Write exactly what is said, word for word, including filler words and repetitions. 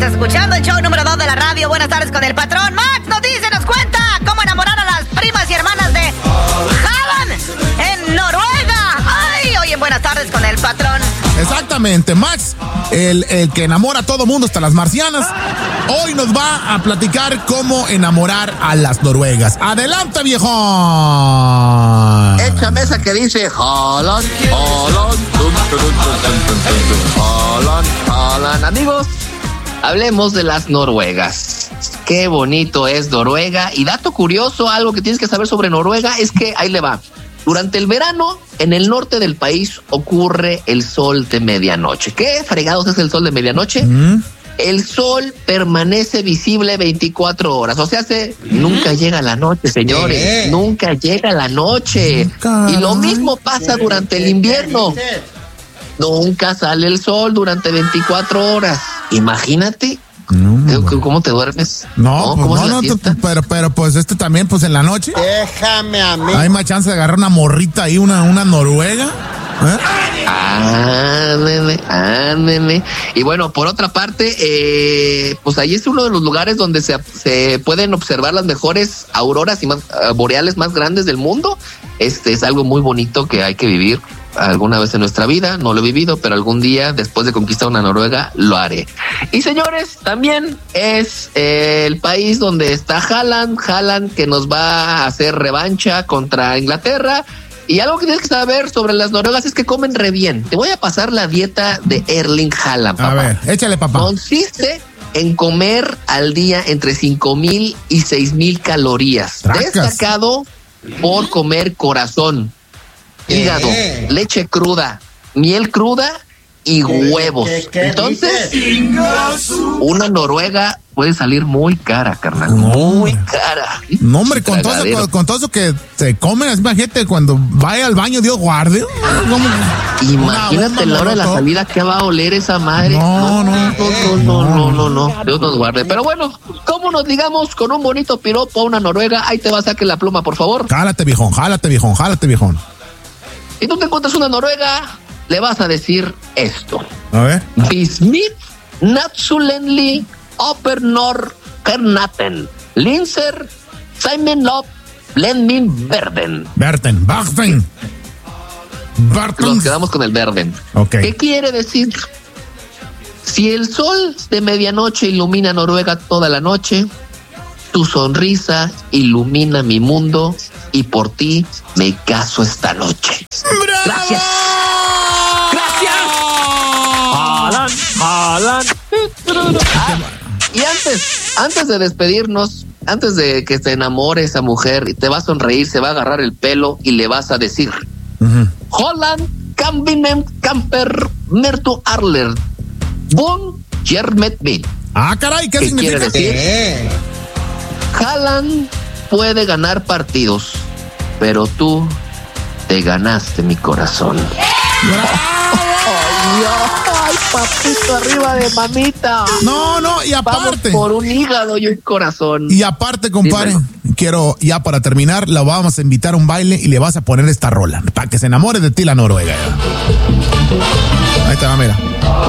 escuchando el show número dos de la radio. Buenas tardes con el patrón. Max nos dice, nos cuenta cómo enamorar a las primas y hermanas de Halland en Noruega. Ay, hoy en Buenas tardes con el patrón. Exactamente, Max, el, el que enamora a todo mundo, hasta las marcianas, hoy nos va a platicar cómo enamorar a las noruegas. ¡Adelante, viejo! Échame esa que dice Halland, Halland, Halland, Halland. Amigos, hablemos de las noruegas. Qué bonito es Noruega. Y dato curioso, algo que tienes que saber sobre Noruega es que, ahí le va, durante el verano, en el norte del país ocurre el sol de medianoche. ¿Qué fregados es el sol de medianoche? Mm. El sol permanece visible veinticuatro horas. O sea, se, nunca llega la noche, señores. ¿Qué? Nunca llega la noche. Caray. Y lo mismo pasa durante el invierno. Nunca sale el sol durante veinticuatro horas. Imagínate. No, ¿cómo te duermes? No, ¿no? Pues no, no te, pero, pero pues este también, pues en la noche. Déjame a mí. Hay más chance de agarrar una morrita ahí, una, una noruega. ¿Eh? Ándele, ándele. Y bueno, por otra parte, eh, pues ahí es uno de los lugares donde se, se pueden observar las mejores auroras y más uh, boreales más grandes del mundo. Este es algo muy bonito que hay que vivir alguna vez en nuestra vida. No lo he vivido, pero algún día, después de conquistar una Noruega, lo haré. Y señores, también es eh, el país donde está Halland, Halland que nos va a hacer revancha contra Inglaterra. Y algo que tienes que saber sobre las noruegas es que comen re bien. Te voy a pasar la dieta de Erling Haaland, papá. A ver, échale, papá. Consiste en comer al día entre cinco mil y seis mil calorías. Tracas. Destacado por comer corazón, hígado, ¿Qué? leche cruda, miel cruda y huevos. ¿Qué, qué, qué Entonces, una noruega puede salir muy cara, carnal. No. Muy cara. No, hombre, con todo, eso, con, con todo eso que se comen, imagínate cuando vaya al baño, Dios guarde. Imagínate la hora de la salida, ¿qué va a oler esa madre? No, no, no, no, no, no, no, no. Dios nos guarde. Pero bueno, ¿cómo nos digamos con un bonito piropo a una noruega? Ahí te va a sacar la pluma, por favor. Jálate, viejón, jálate, viejón, jálate, viejón. Si tú te encuentras una noruega, le vas a decir esto. A ver. Bismith, Natsulenli, Opernor, Kernaten, Linser, Simon Lop, Lenmin, Verden. Verden, Verden. Nos quedamos con el Verden. Okay. ¿Qué quiere decir? Si el sol de medianoche ilumina Noruega toda la noche, tu sonrisa ilumina mi mundo y por ti me caso esta noche. ¡Bravo! Gracias. Gracias. Alan, Alan. Ah, y antes, antes de despedirnos, antes de que se enamore esa mujer y te va a sonreír, se va a agarrar el pelo y le vas a decir: uh-huh. Holland, Kambinem, Camper, Mertu Arler, Bon, Jermet Bin. Ah, caray, ¿qué, ¿Qué significa? Quiere decir? ¿Qué? Haaland puede ganar partidos, pero tú te ganaste mi corazón. Ay, ay, papito, arriba de mamita. No, no, y aparte. Vamos por un hígado y un corazón. Y aparte, compadre, Dímelo. quiero, ya para terminar, la vamos a invitar a un baile y le vas a poner esta rola para que se enamore de ti la noruega. Ahí te va, mira.